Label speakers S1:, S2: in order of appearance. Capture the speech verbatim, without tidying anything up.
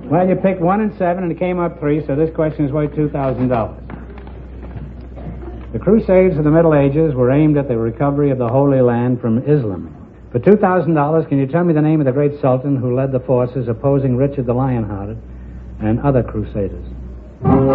S1: Well, you picked one and seven, and it came up three, so this question is worth two thousand dollars. The Crusades of the Middle Ages were aimed at the recovery of the Holy Land from Islam. For two thousand dollars, can you tell me the name of the great sultan who led the forces opposing Richard the Lionhearted and other crusaders?